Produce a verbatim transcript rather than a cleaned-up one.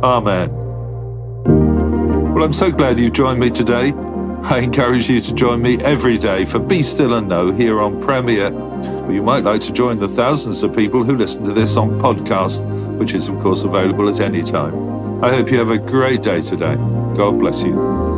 Amen. Well, I'm so glad you joined me today. I encourage you to join me every day for Be Still and Know here on Premier. Or you might like to join the thousands of people who listen to this on podcast, which is of course available at any time. I hope you have a great day today. God bless you.